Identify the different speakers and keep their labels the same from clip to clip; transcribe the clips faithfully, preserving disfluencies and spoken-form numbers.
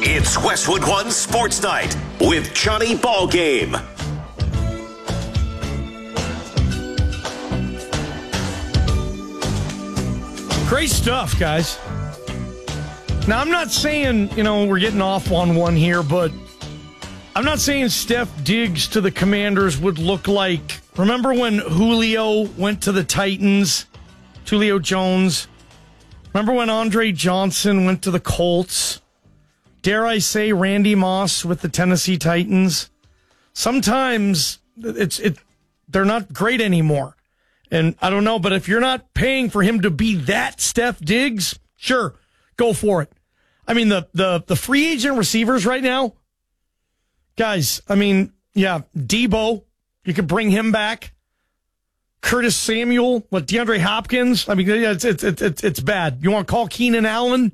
Speaker 1: It's Westwood One Sports Night with Johnny Ballgame.
Speaker 2: Great stuff, guys. Now, I'm not saying, you know, we're getting off on one here, but I'm not saying Steph Diggs to the Commanders would look like, remember when Julio went to the Titans, Julio Jones? Remember when Andre Johnson went to the Colts? Dare I say Randy Moss with the Tennessee Titans? Sometimes it's it they're not great anymore. And I don't know, but if you're not paying for him to be that Steph Diggs, sure, go for it. I mean, the the the free agent receivers right now, guys, I mean, yeah, Debo, you could bring him back. Curtis Samuel, what, DeAndre Hopkins? I mean, yeah, it's it's it's it's bad. You want to call Keenan Allen?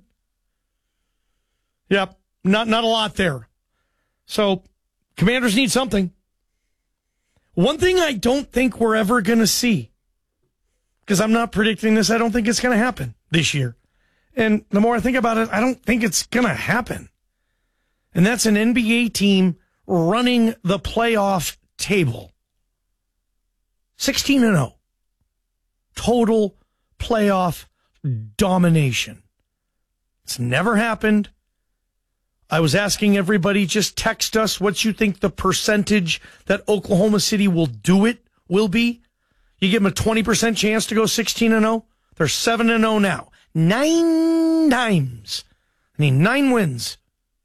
Speaker 2: Yep, not not a lot there. So, Commanders need something. One thing I don't think we're ever going to see, because I'm not predicting this, I don't think it's going to happen this year. And the more I think about it, I don't think it's going to happen. And that's an N B A team running the playoff table. sixteen and oh. Total playoff domination. It's never happened. I was asking everybody, just text us what you think the percentage that Oklahoma City will do it will be. You give them a twenty percent chance to go sixteen and oh. They're seven and oh now. Nine times. I mean, nine wins.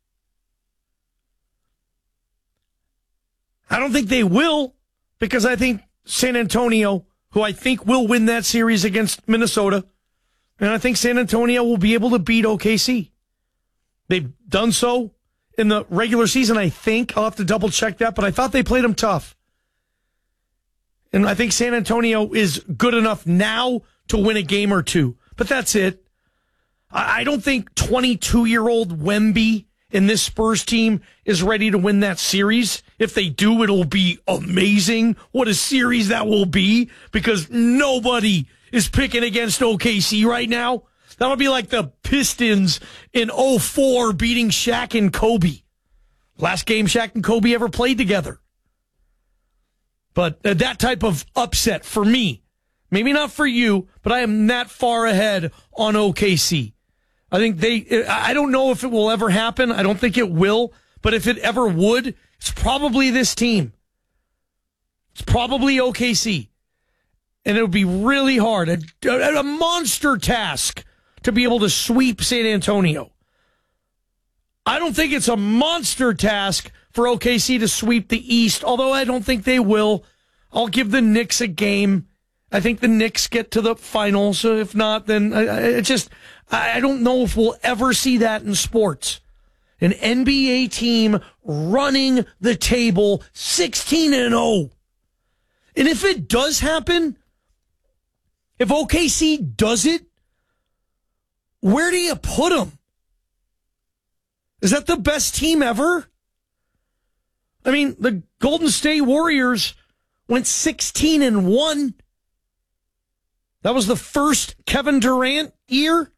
Speaker 2: I don't think they will, because I think San Antonio, who I think will win that series against Minnesota, and I think San Antonio will be able to beat O K C. They've done so in the regular season, I think. I'll have to double check that, but I thought they played them tough. And I think San Antonio is good enough now to win a game or two. But that's it. I don't think twenty-two-year-old Wemby in this Spurs team is ready to win that series. If they do, it'll be amazing. What a series that will be, because nobody is picking against O K C right now. That'll be like the Pistons in oh four beating Shaq and Kobe. Last game Shaq and Kobe ever played together. But that type of upset for me, maybe not for you, but I am that far ahead on O K C. I think they, I don't know if it will ever happen. I don't think it will. But if it ever would, it's probably this team. It's probably O K C. And it would be really hard, a, a monster task to be able to sweep San Antonio. I don't think it's a monster task for O K C to sweep the East, although I don't think they will. I'll give the Knicks a game. I think the Knicks get to the finals. So if not, then I, I it just, I don't know if we'll ever see that in sports. An N B A team running the table sixteen and oh. And if it does happen, if O K C does it, where do you put them? Is that the best team ever? I mean, the Golden State Warriors went sixteen and one. That was the first Kevin Durant year.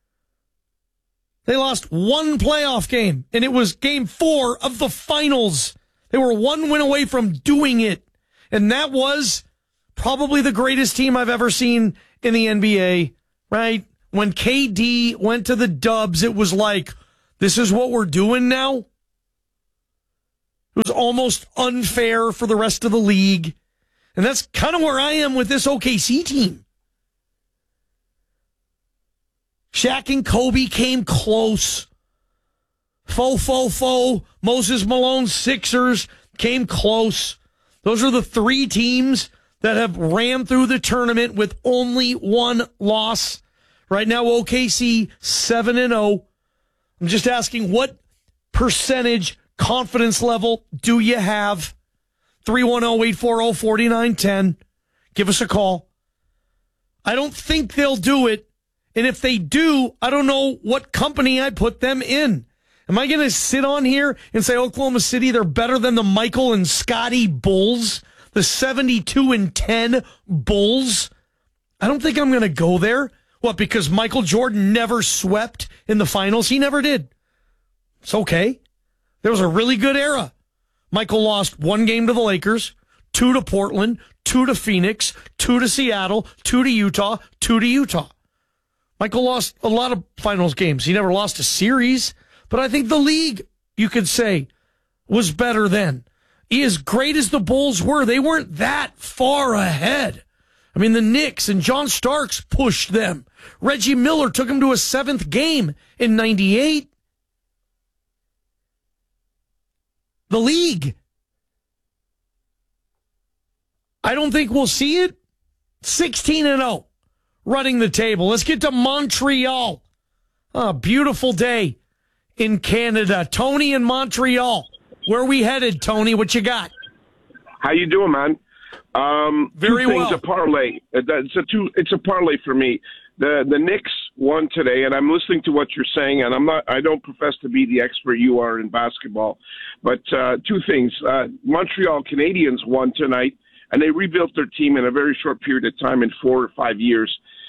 Speaker 2: They lost one playoff game, and it was game four of the finals. They were one win away from doing it. And that was probably the greatest team I've ever seen in the N B A, right? When K D went to the Dubs, it was like, this is what we're doing now? It was almost unfair for the rest of the league. And that's kind of where I am with this O K C team. Shaq and Kobe came close. Fo, fo, fo. Moses Malone Sixers came close. Those are the three teams that have ran through the tournament with only one loss. Right now, O K C seven and oh. I'm just asking, what percentage confidence level do you have? three one zero, eight four zero, four nine one zero. Give us a call. I don't think they'll do it. And if they do, I don't know what company I put them in. Am I going to sit on here and say Oklahoma City, they're better than the Michael and Scotty Bulls, the seventy-two and ten Bulls? I don't think I'm going to go there. What, because Michael Jordan never swept in the finals? He never did. It's okay. There was a really good era. Michael lost one game to the Lakers, two to Portland, two to Phoenix, two to Seattle, two to Utah, two to Utah. Michael lost a lot of finals games. He never lost a series, but I think the league, you could say, was better then. As great as the Bulls were, they weren't that far ahead. I mean, the Knicks and John Starks pushed them. Reggie Miller took them to a seventh game in ninety-eight. The league. I don't think we'll see it. sixteen and oh, running the table. Let's get to Montreal. A beautiful day in Canada. Tony in Montreal. Where are we headed, Tony? What you got?
Speaker 3: How you doing, man? Um,
Speaker 2: Very
Speaker 3: two things,
Speaker 2: well.
Speaker 3: A parlay. It's a two. It's a parlay for me. The the Knicks won today, and I'm listening to what you're saying, and I'm not. I don't profess to be the expert you are in basketball, but uh, two things. Uh, Montreal Canadiens won tonight, and they rebuilt their team in a very short period of time, in four or five years.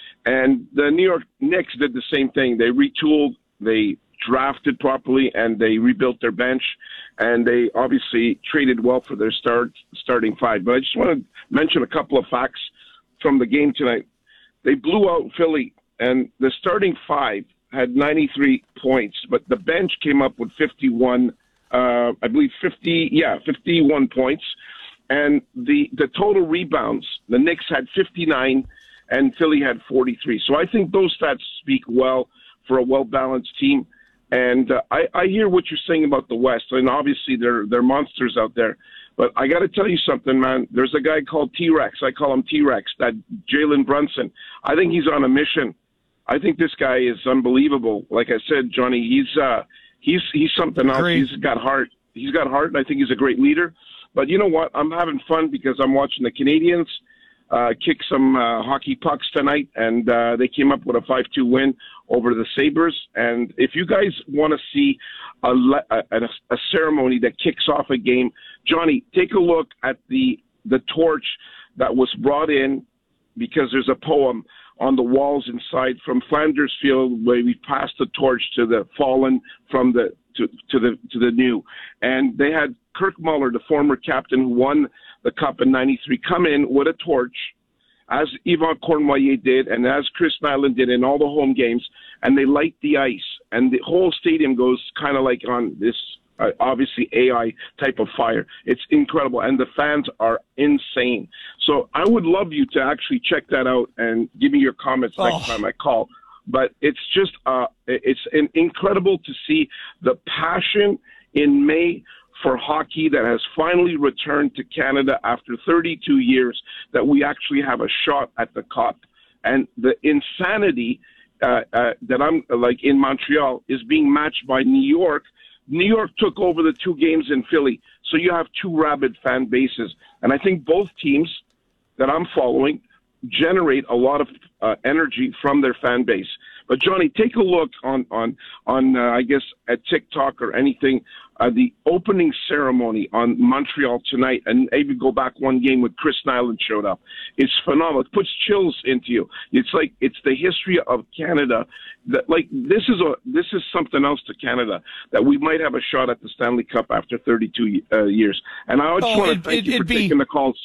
Speaker 3: And the New York Knicks did the same thing. They retooled. They drafted properly, and they rebuilt their bench, and they obviously traded well for their start starting five. But I just want to mention a couple of facts from the game tonight. They blew out Philly, and the starting five had ninety-three points, but the bench came up with fifty-one, uh, I believe fifty, yeah, fifty-one points. And the, the total rebounds, the Knicks had fifty-nine, and Philly had forty-three. So I think those stats speak well for a well-balanced team. And uh, I, I hear what you're saying about the West, and obviously they're they're monsters out there. But I got to tell you something, man. There's a guy called T-Rex. I call him T-Rex, that Jalen Brunson. I think he's on a mission. I think this guy is unbelievable. Like I said, Johnny, he's uh, he's he's something else.
Speaker 2: Great.
Speaker 3: He's got heart. He's got heart, and I think he's a great leader. But you know what? I'm having fun because I'm watching the Canadians uh, kick some uh, hockey pucks tonight, and uh, they came up with a five two win over the Sabres. And if you guys want to see a, a, a ceremony that kicks off a game, Johnny, take a look at the the torch that was brought in, because there's a poem on the walls inside from Flanders Field where we passed the torch to the fallen from the to, to the to the new. And they had Kirk Muller, the former captain who won the Cup in ninety-three, come in with a torch, as Yvan Cournoyer did and as Chris Nyland did in all the home games, and they light the ice, and the whole stadium goes kind of like on this uh, obviously A I type of fire. It's incredible, and the fans are insane. So I would love you to actually check that out and give me your comments next
Speaker 2: Oh.
Speaker 3: time I call. But it's just uh, it's an incredible to see the passion in May for hockey that has finally returned to Canada after thirty-two years, that we actually have a shot at the Cup. And the insanity uh, uh, that I'm like in Montreal is being matched by New York. New York took over the two games in Philly, so you have two rabid fan bases. And I think both teams that I'm following generate a lot of uh, energy from their fan base. But Johnny, take a look on on on uh, I guess at TikTok or anything, uh, the opening ceremony on Montreal tonight, and maybe go back one game when Chris Nyland showed up. It's phenomenal. It puts chills into you. It's like it's the history of Canada. That like this is a this is something else to Canada, that we might have a shot at the Stanley Cup after thirty-two uh, years. And I just
Speaker 2: Oh,
Speaker 3: want
Speaker 2: it-
Speaker 3: to thank
Speaker 2: it-
Speaker 3: you for
Speaker 2: it'd be-
Speaker 3: taking the calls.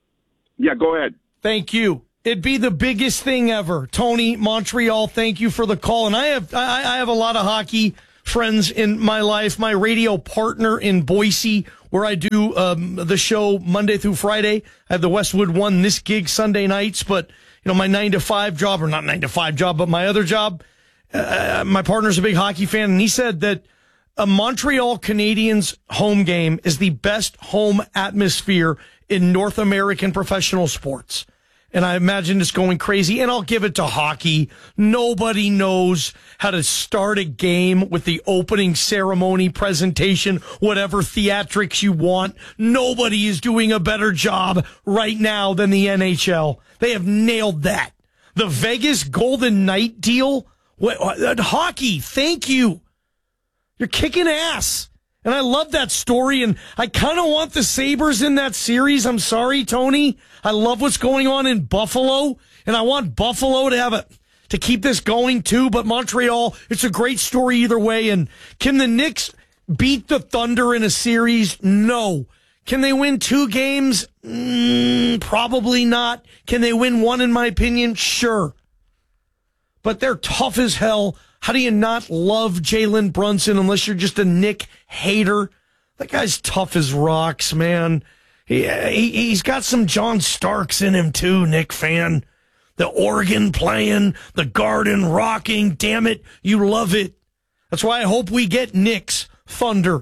Speaker 3: Yeah, go ahead.
Speaker 2: Thank you. It'd be the biggest thing ever. Tony, Montreal, thank you for the call. And I have I, I have a lot of hockey friends in my life. My radio partner in Boise, where I do um, the show Monday through Friday. I have the Westwood One, this gig Sunday nights. But, you know, my nine to five job, or not nine to five job, but my other job, uh, my partner's a big hockey fan. And he said that a Montreal Canadiens home game is the best home atmosphere in North American professional sports. And I imagine it's going crazy. And I'll give it to hockey. Nobody knows how to start a game with the opening ceremony presentation, whatever theatrics you want. Nobody is doing a better job right now than the N H L. They have nailed that. The Vegas Golden Knight deal, what, uh, hockey, thank you. You're kicking ass. And I love that story, and I kind of want the Sabres in that series. I'm sorry, Tony. I love what's going on in Buffalo, and I want Buffalo to have a to keep this going too. But Montreal, it's a great story either way. And can the Knicks beat the Thunder in a series? No. Can they win two games? Mm, probably not. Can they win one, in my opinion? Sure. But they're tough as hell. How do you not love Jalen Brunson unless you're just a Nick hater? That guy's tough as rocks, man. He, he, he's got some John Starks in him too, Nick fan. The organ playing, the garden rocking. Damn it, you love it. That's why I hope we get Knicks Thunder.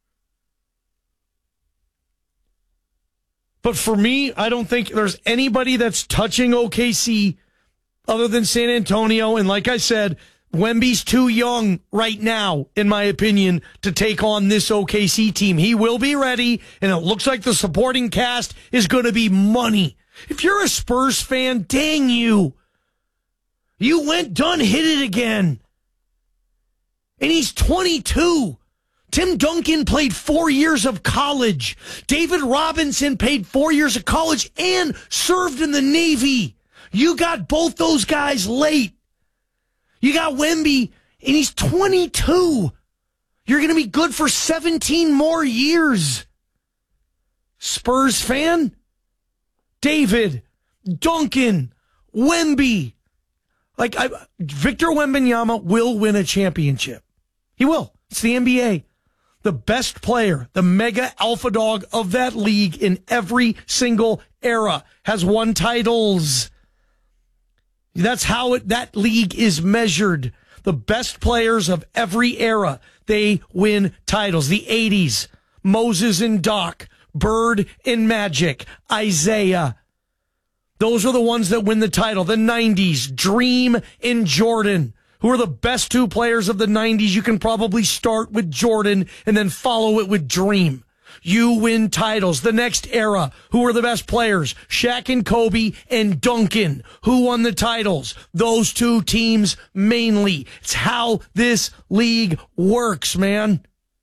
Speaker 2: But for me, I don't think there's anybody that's touching O K C other than San Antonio. And like I said, Wemby's too young right now, in my opinion, to take on this O K C team. He will be ready, and it looks like the supporting cast is going to be money. If you're a Spurs fan, dang you. You went done, hit it again. And he's twenty-two. Tim Duncan played four years of college. David Robinson paid four years of college and served in the Navy. You got both those guys late. You got Wemby, and he's twenty-two. You're going to be good for seventeen more years. Spurs fan? David, Duncan, Wemby. Like, I, Victor Wembanyama will win a championship. He will. It's the N B A. The best player, the mega alpha dog of that league in every single era has won titles. That's how it, that league is measured. The best players of every era, they win titles. The eighties, Moses and Doc, Bird and Magic, Isaiah. Those are the ones that win the title. The nineties, Dream and Jordan. Who are the best two players of the nineties? You can probably start with Jordan and then follow it with Dream. You win titles. The next era, who are the best players? Shaq and Kobe and Duncan. Who won the titles? Those two teams mainly. It's how this league works, man.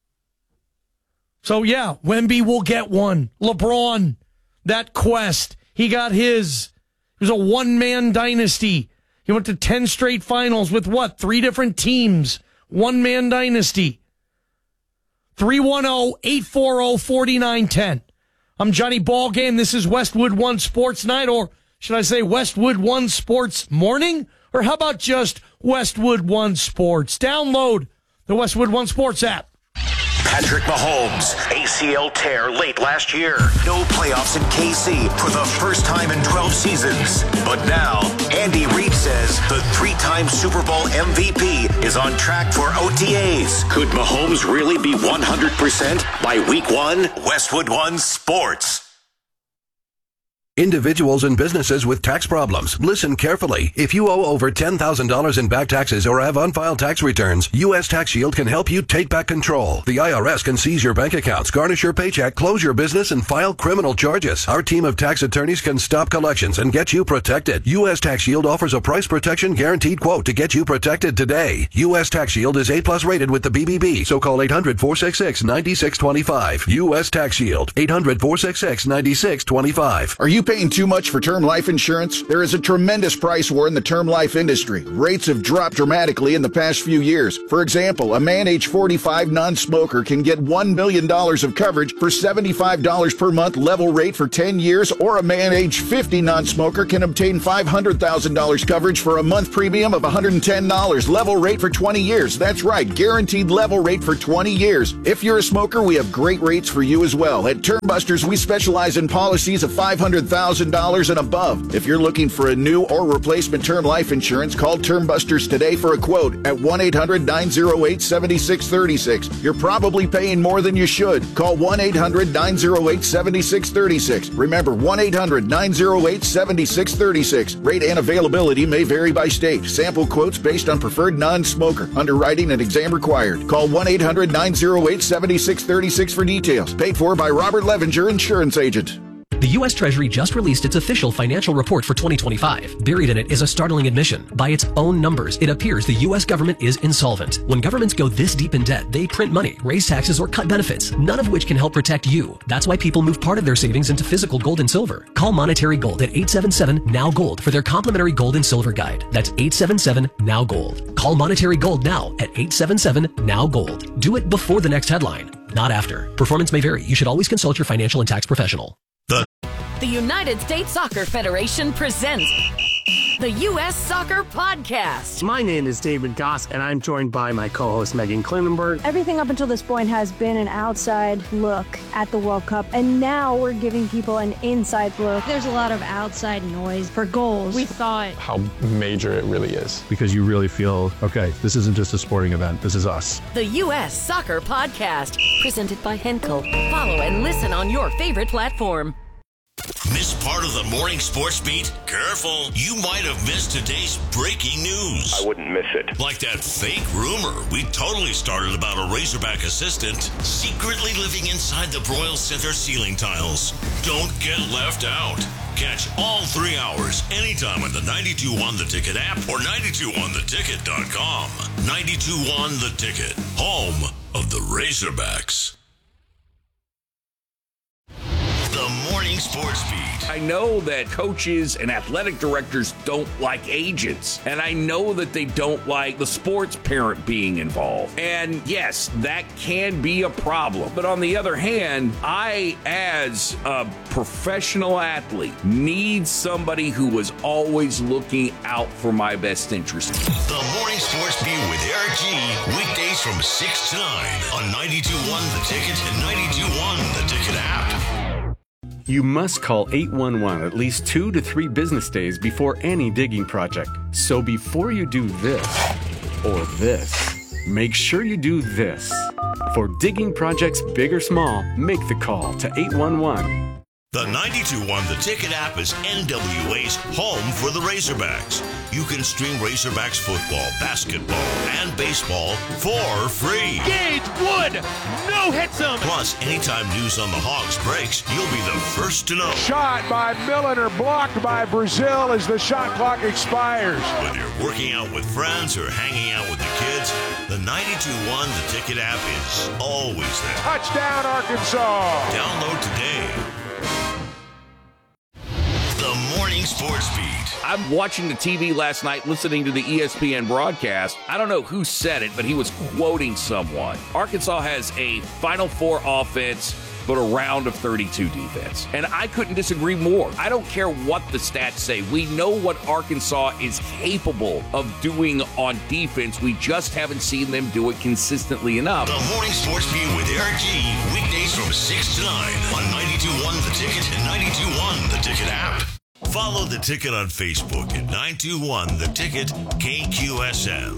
Speaker 2: So yeah, Wemby will get one. LeBron, that quest, he got his. It was a one-man dynasty. He went to ten straight finals with what? Three different teams. One-man dynasty. three one zero, eight four zero, four nine one zero. I'm Johnny Ballgame. This is Westwood One Sports Night, or should I say Westwood One Sports Morning? Or how about just Westwood One Sports? Download the Westwood One Sports app.
Speaker 1: Patrick Mahomes, A C L tear late last year. No playoffs in K C for the first time in twelve seasons. But now, Andy Reid says the three-time Super Bowl M V P is on track for O T As. Could Mahomes really be one hundred percent by week one? Westwood One Sports.
Speaker 4: Individuals and businesses with tax problems. Listen carefully. If you owe over ten thousand dollars in back taxes or have unfiled tax returns, U S Tax Shield can help you take back control. The I R S can seize your bank accounts, garnish your paycheck, close your business, and file criminal charges. Our team of tax attorneys can stop collections and get you protected. U S Tax Shield offers a price protection guaranteed quote to get you protected today. U S Tax Shield is A plus rated with the B B B, so call eight hundred, four six six, nine six two five. U S Tax Shield, eight hundred, four six six, nine six two five.
Speaker 5: Are you paying too much for term life insurance? There is a tremendous price war in the term life industry. Rates have dropped dramatically in the past few years. For example, a man age forty-five non-smoker can get one million dollars of coverage for seventy-five dollars per month level rate for ten years, or a man age fifty non-smoker can obtain five hundred thousand dollars coverage for a month premium of one hundred ten dollars level rate for twenty years. That's right, guaranteed level rate for twenty years. If you're a smoker, we have great rates for you as well. At Term Busters, we specialize in policies of five hundred thousand dollars and above. If you're looking for a new or replacement term life insurance, call Term Busters today for a quote at one eight hundred, nine oh eight, seven six three six. You're probably paying more than you should. Call one eight hundred, nine oh eight, seven six three six. Remember, one eight hundred, nine oh eight, seven six three six. Rate and availability may vary by state. Sample quotes based on preferred non-smoker. Underwriting and exam required. Call one eight hundred, nine oh eight, seven six three six for details. Paid for by Robert Levinger, Insurance Agent.
Speaker 6: The U S Treasury just released its official financial report for twenty twenty-five. Buried in it is a startling admission. By its own numbers, it appears the U S government is insolvent. When governments go this deep in debt, they print money, raise taxes, or cut benefits, none of which can help protect you. That's why people move part of their savings into physical gold and silver. Call Monetary Gold at eight seven seven, N O W, GOLD for their complimentary gold and silver guide. That's eight seven seven, N O W, GOLD. Call Monetary Gold now at eight seven seven, N O W, GOLD. Do it before the next headline, not after. Performance may vary. You should always consult your financial and tax professional.
Speaker 1: The
Speaker 7: The United States Soccer Federation presents the U S Soccer Podcast.
Speaker 8: My name is David Goss, and I'm joined by my co-host Megan Klinenberg.
Speaker 9: Everything up until this point has been an outside look at the World Cup, and now we're giving people an inside look. There's a lot of outside noise for goals. We thought
Speaker 10: how major it really is, because you really feel, okay, this isn't just a sporting event, this is us.
Speaker 7: The U S Soccer Podcast, presented by Henkel. Follow and listen on your favorite platform.
Speaker 1: Miss part of the morning sports beat? Careful, you might have missed today's breaking news.
Speaker 11: I wouldn't miss it.
Speaker 1: Like that fake rumor we totally started about a Razorback assistant secretly living inside the Broyles Center ceiling tiles. Don't get left out. Catch all three hours anytime on the ninety-two one The Ticket app or ninety-two one the ticket dot com. ninety-two one The Ticket, home of the Razorbacks. The Morning Sports Beat.
Speaker 12: I know that coaches and athletic directors don't like agents, and I know that they don't like the sports parent being involved. And yes, that can be a problem. But on the other hand, I, as a professional athlete, need somebody who is always looking out for my best interest.
Speaker 1: The Morning Sports Beat with Eric G. Weekdays from six to nine on ninety-two one The Ticket and ninety-two one The Ticket app.
Speaker 13: You must call eight one one at least two to three business days before any digging project. So before you do this or this, make sure you do this. For digging projects big or small, make the call to eight one one.
Speaker 1: The ninety-two one The Ticket app is N W A's home for the Razorbacks. You can stream Razorbacks football, basketball, and baseball for free.
Speaker 14: Gage Wood, no hits him.
Speaker 1: Plus, anytime news on the Hogs breaks, you'll be the first to know.
Speaker 15: Shot by Milliner, blocked by Brazil as the shot clock expires.
Speaker 1: Whether you're working out with friends or hanging out with the kids, the ninety-two one The Ticket app is always there.
Speaker 15: Touchdown, Arkansas.
Speaker 1: Download today. The Morning Sports Beat.
Speaker 12: I'm watching the T V last night, listening to the E S P N broadcast. I don't know who said it, but he was quoting someone. Arkansas has a Final Four offense, but a round of thirty-two defense. And I couldn't disagree more. I don't care what the stats say. We know what Arkansas is capable of doing on defense. We just haven't seen them do it consistently enough.
Speaker 1: The Morning Sports Beat with Eric G. Weekdays from six to nine on ninety-two one The Ticket and ninety-two one The Ticket app. Follow The Ticket on Facebook at nine two one The Ticket K Q S M.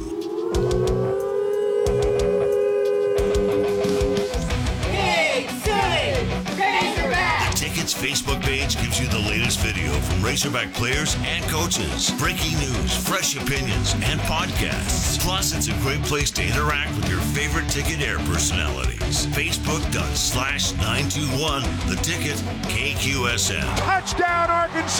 Speaker 16: Big City Razorback!
Speaker 1: The Ticket's Facebook page gives you the latest video from Razorback players and coaches, breaking news, fresh opinions, and podcasts. Plus, it's a great place to interact with your favorite Ticket Air personalities. Facebook dot slash nine two one The Ticket K Q S M.
Speaker 15: Touchdown, Arkansas!